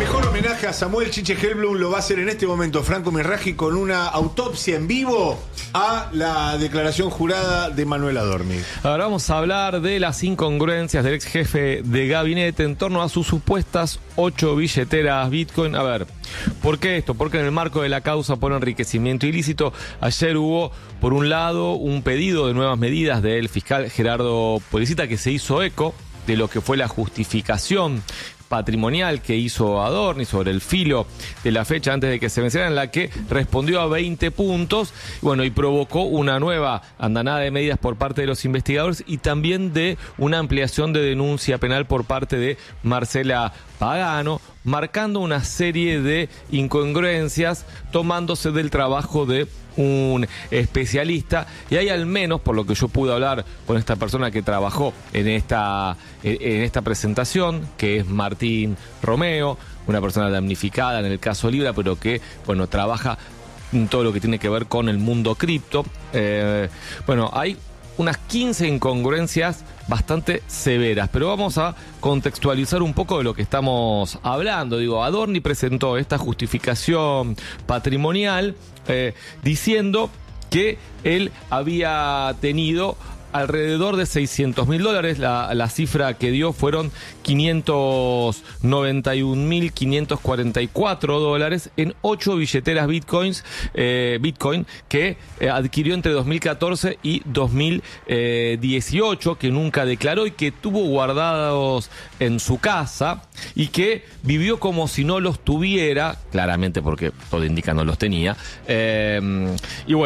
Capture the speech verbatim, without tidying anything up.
mejor homenaje a Samuel Chiche Hellblum lo va a hacer en este momento Franco Mirraggi con una autopsia en vivo a la declaración jurada de Manuel Adorni. Ahora vamos a hablar de las incongruencias del ex jefe de gabinete en torno a sus supuestas ocho billeteras Bitcoin. A ver, ¿por qué esto? Porque en el marco de la causa por enriquecimiento ilícito, ayer hubo, por un lado, un pedido de nuevas medidas del fiscal Gerardo Policita, que se hizo eco de lo que fue la justificación patrimonial que hizo Adorni sobre el filo de la fecha antes de que se venciera, en la que respondió a veinte puntos, bueno, y provocó una nueva andanada de medidas por parte de los investigadores y también de una ampliación de denuncia penal por parte de Marcela Pagano, marcando una serie de incongruencias, tomándose del trabajo de un especialista. Y hay, al menos por lo que yo pude hablar con esta persona que trabajó en esta, en esta presentación, que es Martín Romeo, una persona damnificada en el caso Libra, pero que, bueno, trabaja en todo lo que tiene que ver con el mundo cripto. Eh, bueno, hay unas quince incongruencias bastante severas, pero vamos a contextualizar un poco de lo que estamos hablando. Digo, Adorni presentó esta justificación patrimonial eh, diciendo que él había tenido alrededor de seiscientos mil dólares, la, la cifra que dio fueron quinientos noventa y un mil quinientos cuarenta y cuatro dólares en ocho billeteras bitcoins, eh, Bitcoin que eh, adquirió entre dos mil catorce y dos mil dieciocho, que nunca declaró y que tuvo guardados en su casa y que vivió como si no los tuviera, claramente porque todo indica no los tenía. Eh, y bueno,